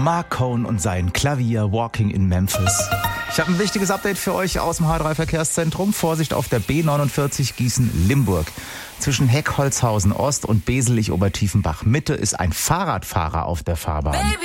Mark Cohn und sein Klavier Walking in Memphis. Ich habe ein wichtiges Update für euch aus dem H3 Verkehrszentrum. Vorsicht auf der B49 Gießen-Limburg. Zwischen Heckholzhausen Ost und Beselich-Obertiefenbach Mitte ist ein Fahrradfahrer auf der Fahrbahn.